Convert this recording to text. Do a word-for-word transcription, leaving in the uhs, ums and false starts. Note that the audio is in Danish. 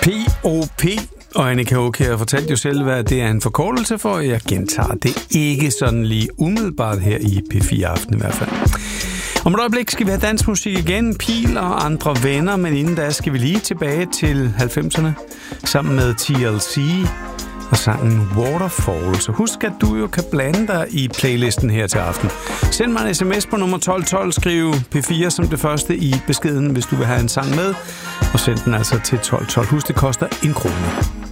P O P, og Annika Aukjær fortalte jo selv, hvad det er en forkortelse for. Jeg gentager det ikke sådan lige umiddelbart her i P fire Aften i hvert fald. Om et øjeblik skal vi have dansmusik igen, Pil og andre venner, men inden da skal vi lige tilbage til halvfemserne sammen med T L C og sangen Waterfall. Så husk, at du jo kan blande dig i playlisten her til aften. Send mig en sms på nummer tolv tolv, skriv P fire som det første i beskeden, hvis du vil have en sang med, og send den altså til tolv tolv. Husk, det koster en krone.